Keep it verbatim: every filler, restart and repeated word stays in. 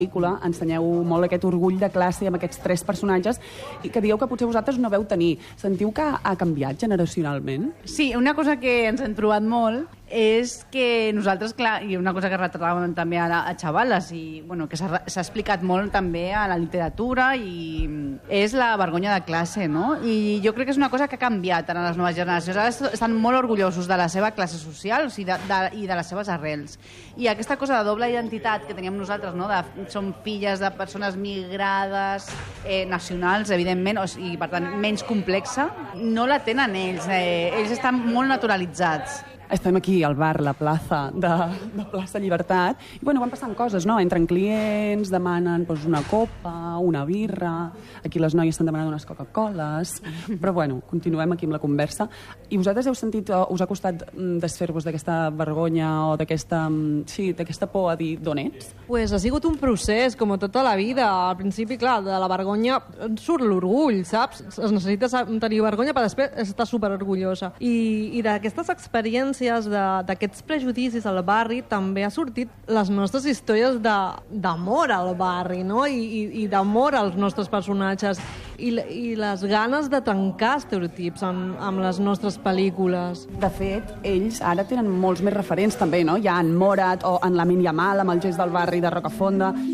pel·lícula ensenyeu molt aquest orgull de classe amb aquests tres personatges i que dieu que potser vosaltres no veu tenir. Sentiu que ha canviat generacionalment? Sí, una cosa que ens hem trobat molt és que nosaltres, clar, i una cosa que retratàvem també a, la, a xavales i bueno, que s'ha explicat molt també a la literatura i és la vergonya de classe, no? I jo crec que és una cosa que ha canviat en les noves generacions. Ara estan molt orgullosos de la seva classe social, o sigui, de, de, i de les seves arrels. I aquesta cosa de doble identitat que teníem nosaltres, no? De, som filles de persones migrades, eh, nacionals, evidentment, o sigui, per tant, menys complexa, no la tenen ells. Eh, ells estan molt naturalitzats. Estem aquí al bar, la plaça de, de Plaça Llibertat, i bueno, van passant coses, no? Entren clients, demanen doncs, una copa, una birra, aquí les noies estan demanant unes Coca-Coles, però bueno, continuem aquí amb la conversa. I vosaltres heu sentit, us ha costat desfer-vos d'aquesta vergonya o d'aquesta sí, d'aquesta por a dir d'on ets? Pues ha sigut un procés, com tota la vida. Al principi, clar, de la vergonya surt l'orgull, saps? Es necessita tenir vergonya per després estar superorgullosa. I, i d'aquestes experiències d'aquests prejudicis al barri també ha sortit les nostres històries d'amor al barri, no? I, i, i d'amor als nostres personatges i, i les ganes de trencar estereotips amb, amb les nostres pel·lícules. De fet, ells ara tenen molts més referents també, no? Hi ha en Morat o en Lamine Yamal amb el gest del barri de Rocafonda.